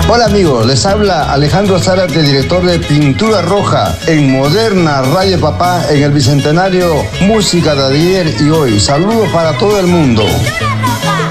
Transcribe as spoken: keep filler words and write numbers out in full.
Hola amigos, les habla Alejandro Zárate, director de Pintura Roja en Moderna Radio Papá en el Bicentenario Música de ayer y hoy. Saludos para todo el mundo.